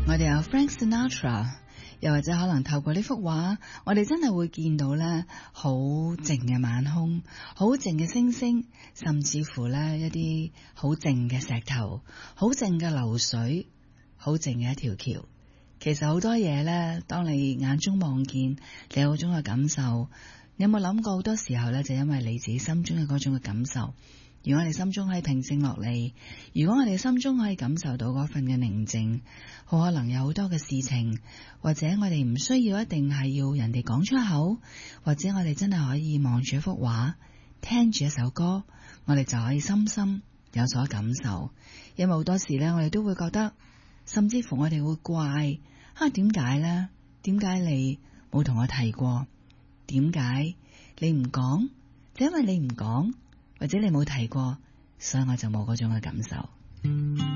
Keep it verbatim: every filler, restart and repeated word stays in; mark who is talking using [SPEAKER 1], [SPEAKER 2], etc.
[SPEAKER 1] 我哋有 Frank Sinatra， 又或者可能透過呢幅畫，我哋真係會見到咧好靜嘅晚空，好靜嘅星星，甚至乎咧一啲好靜嘅石頭，好靜嘅流水，好靜嘅一條橋。其實好多嘢咧，當你眼中望見，你有嗰種嘅感受。你有冇諗過好多時候咧，就因為你自己心中嘅嗰種嘅感受。如果我哋心中可以平靜落嚟，如果我哋心中可以感受到嗰份嘅寧靜，好可能有好多嘅事情，或者我哋唔需要一定係要人哋講出口，或者我哋真係可以望住一幅畫，聽住一首歌，我哋就可以深深有所感受。因為好多時呢，我哋都會覺得，甚至乎我哋會怪，啊，點解呢？點解你冇同我提過？點解你唔講？就因為你唔講，或者你冇提過，所以我就冇嗰種嘅感受。